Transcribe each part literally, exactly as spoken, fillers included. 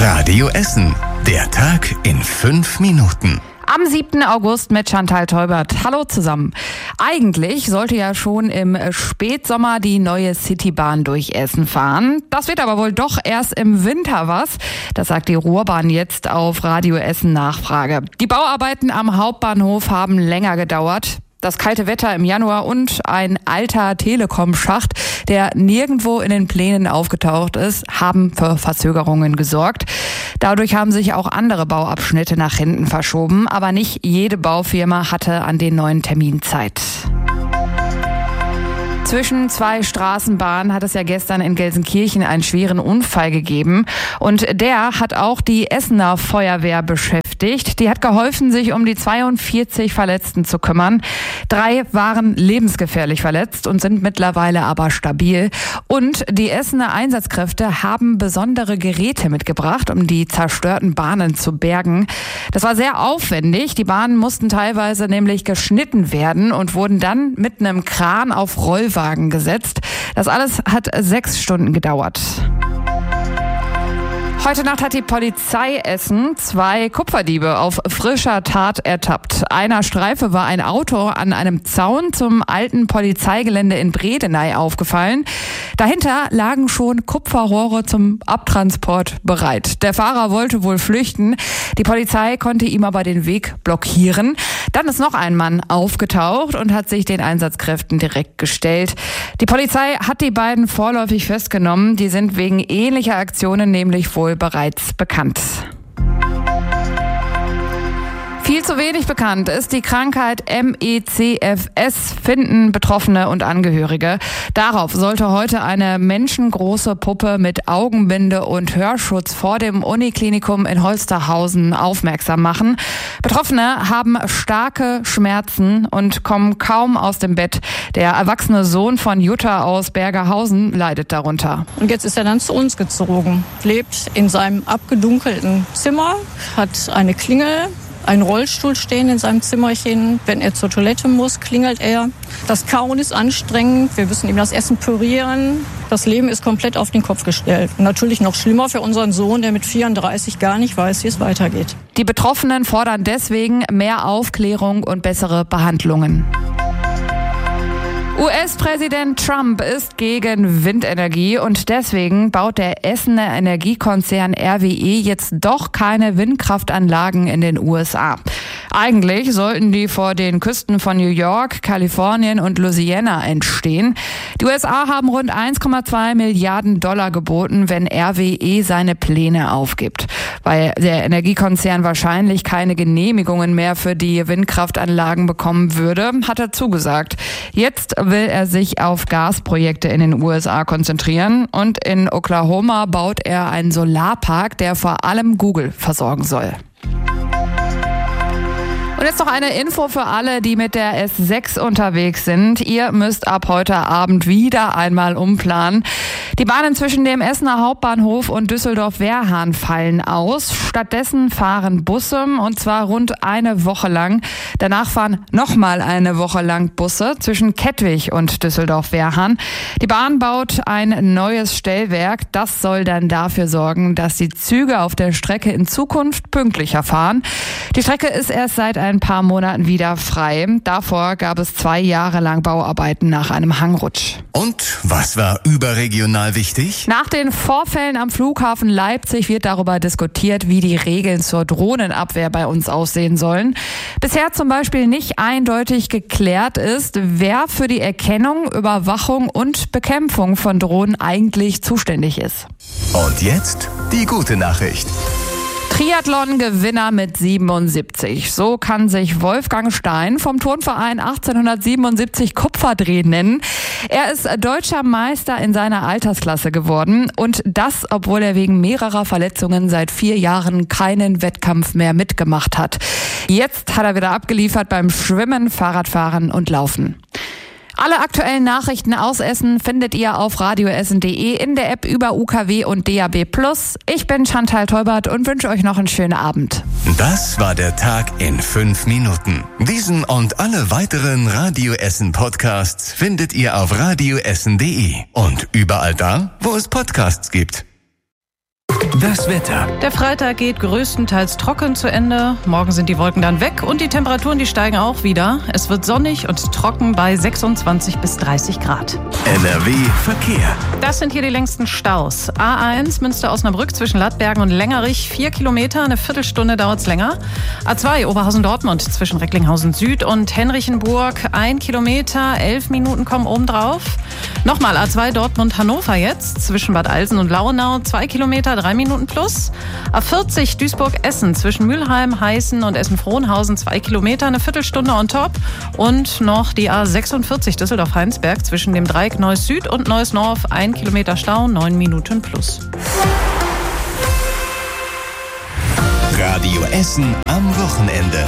Radio Essen. Der Tag in fünf Minuten. Am siebten August mit Chantal Teubert. Hallo zusammen. Eigentlich sollte ja schon im Spätsommer die neue Citybahn durch Essen fahren. Das wird aber wohl doch erst im Winter was. Das sagt die Ruhrbahn jetzt auf Radio Essen Nachfrage. Die Bauarbeiten am Hauptbahnhof haben länger gedauert. Das kalte Wetter im Januar und ein alter Telekom-Schacht, der nirgendwo in den Plänen aufgetaucht ist, haben für Verzögerungen gesorgt. Dadurch haben sich auch andere Bauabschnitte nach hinten verschoben, aber nicht jede Baufirma hatte an den neuen Termin Zeit. Zwischen zwei Straßenbahnen hat es ja gestern in Gelsenkirchen einen schweren Unfall gegeben. Und der hat auch die Essener Feuerwehr beschäftigt. Die hat geholfen, sich um die zweiundvierzig Verletzten zu kümmern. Drei waren lebensgefährlich verletzt und sind mittlerweile aber stabil. Und die Essener Einsatzkräfte haben besondere Geräte mitgebracht, um die zerstörten Bahnen zu bergen. Das war sehr aufwendig. Die Bahnen mussten teilweise nämlich geschnitten werden und wurden dann mit einem Kran auf Rollwagen gesetzt. Das alles hat sechs Stunden gedauert. Heute Nacht hat die Polizei Essen zwei Kupferdiebe auf frischer Tat ertappt. Einer Streife war ein Auto an einem Zaun zum alten Polizeigelände in Bredeney aufgefallen. Dahinter lagen schon Kupferrohre zum Abtransport bereit. Der Fahrer wollte wohl flüchten. Die Polizei konnte ihm aber den Weg blockieren. Dann ist noch ein Mann aufgetaucht und hat sich den Einsatzkräften direkt gestellt. Die Polizei hat die beiden vorläufig festgenommen. Die sind wegen ähnlicher Aktionen nämlich wohl bereits bekannt. Viel zu wenig bekannt ist die Krankheit M E C F S, finden Betroffene und Angehörige. Darauf sollte heute eine menschengroße Puppe mit Augenbinde und Hörschutz vor dem Uniklinikum in Holsterhausen aufmerksam machen. Betroffene haben starke Schmerzen und kommen kaum aus dem Bett. Der erwachsene Sohn von Jutta aus Bergerhausen leidet darunter. Und jetzt ist er dann zu uns gezogen, lebt in seinem abgedunkelten Zimmer, hat eine Klingel, einen Rollstuhl stehen in seinem Zimmerchen. Wenn er zur Toilette muss, klingelt er. Das Kauen ist anstrengend. Wir müssen ihm das Essen pürieren. Das Leben ist komplett auf den Kopf gestellt. Und natürlich noch schlimmer für unseren Sohn, der mit vierunddreißig gar nicht weiß, wie es weitergeht. Die Betroffenen fordern deswegen mehr Aufklärung und bessere Behandlungen. U S-Präsident Trump ist gegen Windenergie und deswegen baut der Essener Energiekonzern R W E jetzt doch keine Windkraftanlagen in den U S A. Eigentlich sollten die vor den Küsten von New York, Kalifornien und Louisiana entstehen. Die U S A haben rund eins Komma zwei Milliarden Dollar geboten, wenn R W E seine Pläne aufgibt. Weil der Energiekonzern wahrscheinlich keine Genehmigungen mehr für die Windkraftanlagen bekommen würde, hat er zugesagt. Jetzt will er sich auf Gasprojekte in den U S A konzentrieren und in Oklahoma baut er einen Solarpark, der vor allem Google versorgen soll. Und jetzt noch eine Info für alle, die mit der S sechs unterwegs sind. Ihr müsst ab heute Abend wieder einmal umplanen. Die Bahnen zwischen dem Essener Hauptbahnhof und Düsseldorf-Wehrhahn fallen aus. Stattdessen fahren Busse, und zwar rund eine Woche lang. Danach fahren nochmal eine Woche lang Busse zwischen Kettwig und Düsseldorf-Wehrhahn. Die Bahn baut ein neues Stellwerk. Das soll dann dafür sorgen, dass die Züge auf der Strecke in Zukunft pünktlicher fahren. Die Strecke ist erst seit ein paar Monaten wieder frei. Davor gab es zwei Jahre lang Bauarbeiten nach einem Hangrutsch. Und was war überregional wichtig? Nach den Vorfällen am Flughafen Leipzig wird darüber diskutiert, wie die Regeln zur Drohnenabwehr bei uns aussehen sollen. Bisher zum Beispiel nicht eindeutig geklärt ist, wer für die Erkennung, Überwachung und Bekämpfung von Drohnen eigentlich zuständig ist. Und jetzt die gute Nachricht. Triathlon-Gewinner mit siebenundsiebzig. So kann sich Wolfgang Stein vom Turnverein achtzehnhundertsiebenundsiebzig Kupferdreh nennen. Er ist deutscher Meister in seiner Altersklasse geworden und das, obwohl er wegen mehrerer Verletzungen seit vier Jahren keinen Wettkampf mehr mitgemacht hat. Jetzt hat er wieder abgeliefert beim Schwimmen, Fahrradfahren und Laufen. Alle aktuellen Nachrichten aus Essen findet ihr auf radioessen punkt de, in der App über U K W und D A B plus. Ich bin Chantal Teubert und wünsche euch noch einen schönen Abend. Das war der Tag in fünf Minuten. Diesen und alle weiteren Radio Essen Podcasts findet ihr auf radioessen punkt de und überall da, wo es Podcasts gibt. Das Das Wetter. Der Freitag geht größtenteils trocken zu Ende. Morgen sind die Wolken dann weg und die Temperaturen, die steigen auch wieder. Es wird sonnig und trocken bei sechsundzwanzig bis dreißig Grad. N R W Verkehr. Das sind hier die längsten Staus. A eins Münster-Osnabrück zwischen Lattbergen und Längerich, vier Kilometer, eine Viertelstunde dauert's länger. A zwei Oberhausen-Dortmund zwischen Recklinghausen Süd und Henrichenburg, ein Kilometer, elf Minuten kommen obendrauf. Nochmal A zwei Dortmund-Hannover jetzt zwischen Bad Alsen und Lauenau, zwei Kilometer, drei Minuten plus. A vierzig Duisburg-Essen zwischen Mülheim, Heißen und Essen-Frohnhausen, zwei Kilometer, eine Viertelstunde on top. Und noch die A sechsundvierzig Düsseldorf-Heinsberg zwischen dem Dreieck Neuss Süd und Neuss North, ein Kilometer Stau, neun Minuten plus. Radio Essen am Wochenende.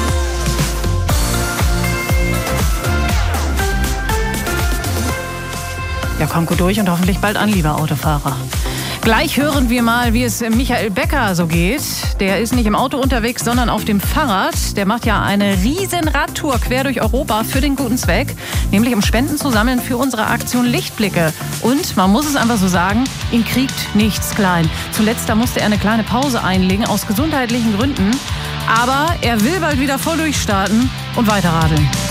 Ja, kommt gut durch und hoffentlich bald an, lieber Autofahrer. Gleich hören wir mal, wie es Michael Becker so geht. Der ist nicht im Auto unterwegs, sondern auf dem Fahrrad. Der macht ja eine riesen Radtour quer durch Europa für den guten Zweck, nämlich um Spenden zu sammeln für unsere Aktion Lichtblicke. Und man muss es einfach so sagen, ihn kriegt nichts klein. Zuletzt da musste er eine kleine Pause einlegen aus gesundheitlichen Gründen. Aber er will bald wieder voll durchstarten und weiterradeln.